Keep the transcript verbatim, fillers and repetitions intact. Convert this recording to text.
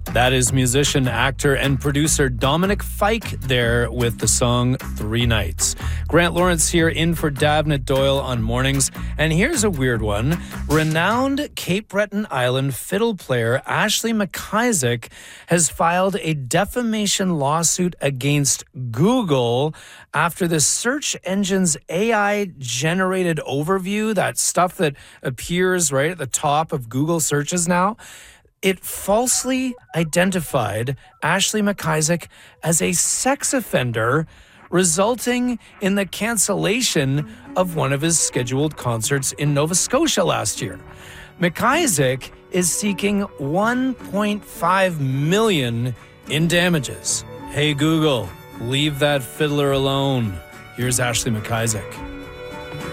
That is musician, actor, and producer Dominic Fike there with the song Three Nights. Grant Lawrence here in for Davnit Doyle on mornings. And here's a weird one. Renowned Cape Breton Island fiddle player Ashley McIsaac has filed a defamation lawsuit against Google after the search engine's A I-generated overview, that stuff that appears right at the top of Google searches now, it falsely identified Ashley McIsaac as a sex offender, resulting in the cancellation of one of his scheduled concerts in Nova Scotia last year. McIsaac is seeking one point five million dollars in damages. Hey Google, leave that fiddler alone. Here's Ashley McIsaac.